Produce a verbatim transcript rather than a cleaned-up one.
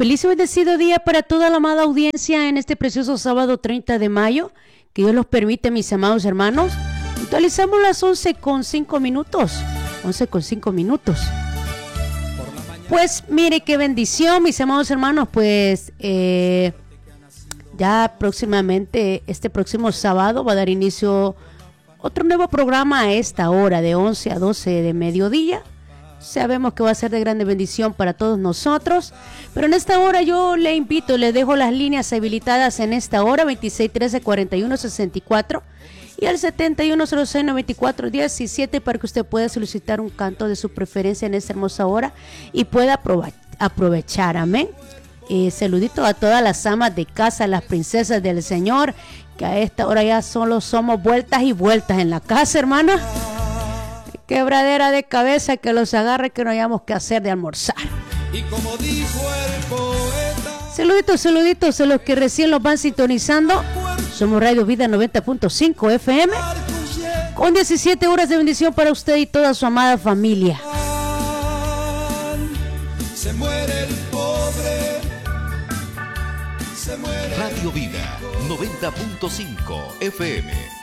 Feliz y bendecido día para toda la amada audiencia en este precioso sábado treinta de mayo. Que Dios los permite, mis amados hermanos. Actualizamos las once con cinco minutos. once con cinco minutos. Pues mire qué bendición, mis amados hermanos. Pues eh, ya próximamente, este próximo sábado va a dar inicio otro nuevo programa a esta hora de once a doce de mediodía. Sabemos que va a ser de grande bendición para todos nosotros, pero en esta hora yo le invito, le dejo las líneas habilitadas en esta hora, veintiséis trece cuarenta y uno sesenta y cuatro y al setenta y uno cero seis noventa y cuatro diecisiete para que usted pueda solicitar un canto de su preferencia en esta hermosa hora y pueda aprove- aprovechar, amén. Eh, saludito a todas las amas de casa, las princesas del Señor, que a esta hora ya solo somos vueltas y vueltas en la casa, hermana. Quebradera de cabeza que los agarre, que no hayamos que hacer de almorzar. Y como dijo el poeta, saluditos, saluditos a los que recién los van sintonizando. Somos Radio Vida noventa punto cinco F M con diecisiete horas de bendición para usted y toda su amada familia. Se muere el pobre, se muere. Radio Vida noventa punto cinco F M.